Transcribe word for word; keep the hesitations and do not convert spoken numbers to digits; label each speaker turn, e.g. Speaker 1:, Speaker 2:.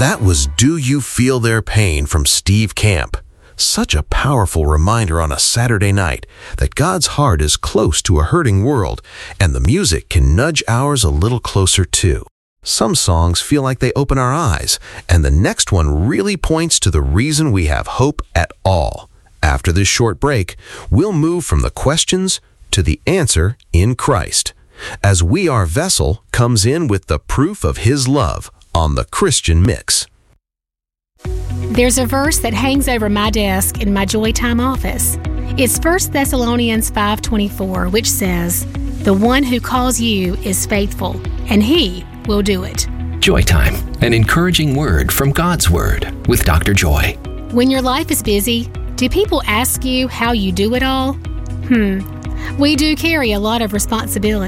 Speaker 1: That was Do You Feel Their Pain from Steve Camp. Such a powerful reminder on a Saturday night that God's heart is close to a hurting world, and the music can nudge ours a little closer too. Some songs feel like they open our eyes, and the next one really points to the reason we have hope at all. After this short break, we'll move from the questions to the answer in Christ, as We Are Vessel comes in with the proof of His love on the Christian Mix.
Speaker 2: There's a verse that hangs over my desk in my Joy Time office. It's First Thessalonians five twenty-four, which says, "The one who calls you is faithful, and He will do it."
Speaker 3: Joy Time, an encouraging word from God's Word with Doctor Joy.
Speaker 2: When your life is busy, do people ask you how you do it all? Hmm, we do carry a lot of responsibility.